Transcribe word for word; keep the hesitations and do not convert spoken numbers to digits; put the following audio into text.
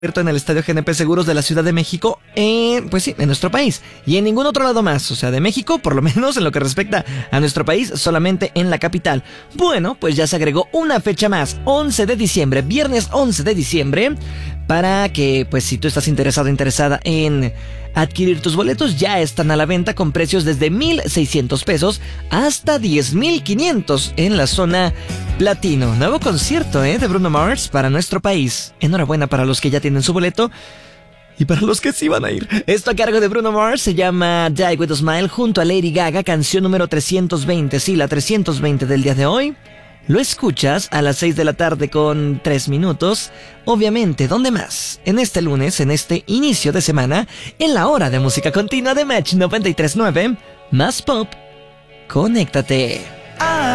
en el Estadio G N P Seguros de la Ciudad de México, eh, pues sí, en nuestro país, y en ningún otro lado más, o sea, de México, por lo menos en lo que respecta a nuestro país, solamente en la capital. Bueno, pues ya se agregó una fecha más, once de diciembre, viernes once de diciembre, para que, pues si tú estás interesado, interesada en adquirir tus boletos, ya están a la venta con precios desde mil seiscientos pesos hasta diez mil quinientos en la zona platino. Nuevo concierto, ¿eh? de Bruno Mars para nuestro país. Enhorabuena para los que ya tienen su boleto y para los que sí van a ir. Esto a cargo de Bruno Mars se llama Die With A Smile junto a Lady Gaga, canción número trescientos veinte, sí, la trescientos veinte del día de hoy. Lo escuchas a las seis de la tarde con tres minutos. Obviamente, ¿dónde más? En este lunes, en este inicio de semana, en la hora de música continua de Match noventa y tres punto nueve, más pop. Conéctate.